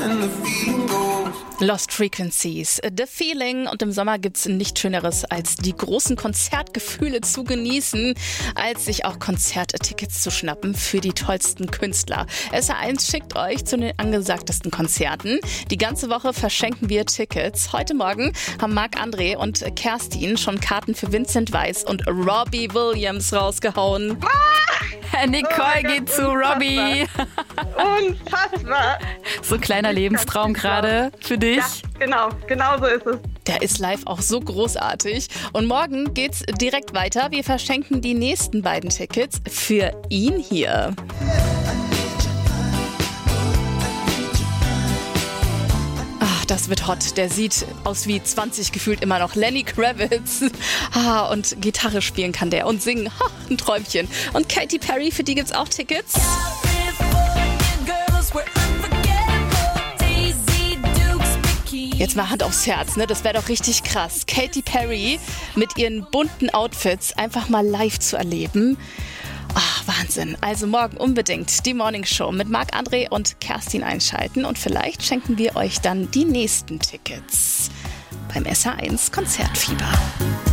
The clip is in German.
Lost Frequencies, The Feeling. Und im Sommer gibt's nichts Schöneres, als die großen Konzertgefühle zu genießen, als sich auch Konzerttickets zu schnappen für die tollsten Künstler. SR1 schickt euch zu den angesagtesten Konzerten. Die ganze Woche verschenken wir Tickets. Heute Morgen haben Marc-André und Kerstin schon Karten für Vincent Weiss und Robbie Williams rausgehauen. Nicole geht zu Robbie. Unfassbar. So ein kleiner Lebenstraum gerade für dich. Ja, genau so ist es. Der ist live auch so großartig. Und morgen geht's direkt weiter. Wir verschenken die nächsten beiden Tickets für ihn hier. Ach, das wird hot. Der sieht aus wie 20 gefühlt immer noch. Lenny Kravitz. Und Gitarre spielen kann der und singen. Ein Träumchen. Und Katy Perry, für die gibt's auch Tickets. Jetzt mal Hand aufs Herz, ne? Das wäre doch richtig krass. Katy Perry mit ihren bunten Outfits einfach mal live zu erleben. Ach, Wahnsinn. Also morgen unbedingt die Morning Show mit Marc-André und Kerstin einschalten und vielleicht schenken wir euch dann die nächsten Tickets beim SR1 Konzertfieber.